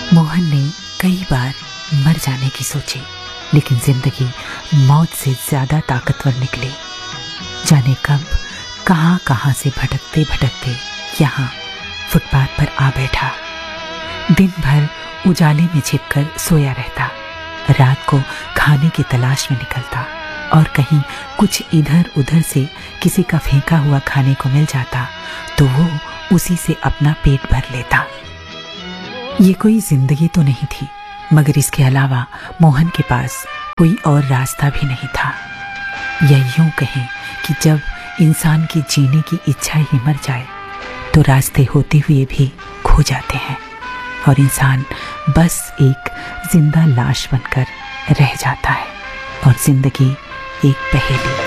मोहन ने कई बार मर जाने की सोची, लेकिन जिंदगी मौत से ज्यादा ताकतवर निकली। जाने कब कहां से भटकते भटकते यहाँ फुटपाथ पर आ बैठा। दिन भर उजाले में छिपकर सोया रहता, रात को खाने की तलाश में निकलता और कहीं कुछ इधर उधर से किसी का फेंका हुआ खाने को मिल जाता तो वो उसी से अपना पेट भर लेता। ये कोई जिंदगी तो नहीं थी, मगर इसके अलावा मोहन के पास कोई और रास्ता भी नहीं था। या यूं कहें कि जब इंसान की जीने की इच्छा ही मर जाए तो रास्ते होते हुए भी खो जाते हैं और इंसान बस एक जिंदा लाश बनकर रह जाता है और जिंदगी एक पहेली।